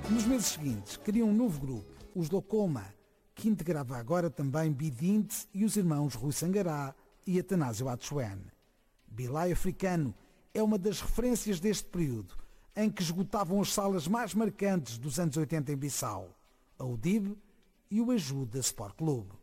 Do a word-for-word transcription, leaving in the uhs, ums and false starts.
Nos meses seguintes, criam um novo grupo, os Locoma, que integrava agora também Bidinte e os irmãos Rui Sangará e Atanásio Atsuene. Bilai Africano é uma das referências deste período, em que esgotavam as salas mais marcantes dos anos oitenta em Bissau, a U D I B e o Ajuda Sport Clube.